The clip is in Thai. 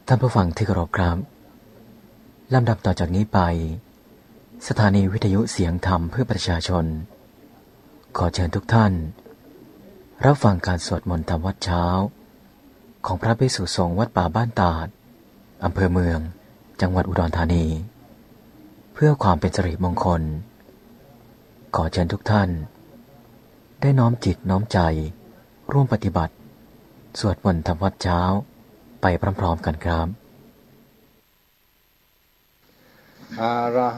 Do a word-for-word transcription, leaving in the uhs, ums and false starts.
ท่านผู้ฟังที่เคารพครับลำดับต่อจากนี้ไปสถานีวิทยุเสียงธรรมเพื่อประชาชนขอเชิญทุกท่านรับฟังการสวดมนต์ธรรมวัดเช้าของพระภิกษุสงฆ์วัดป่าบ้านตาดอำเภอเมืองจังหวัดอุดรธานีเพื่อความเป็นสิริมงคลขอเชิญทุกท่านได้น้อมจิตน้อมใจร่วมปฏิบัติสวดมนต์ธรรมวัดเช้าไปพร้อมๆกันครับอะระ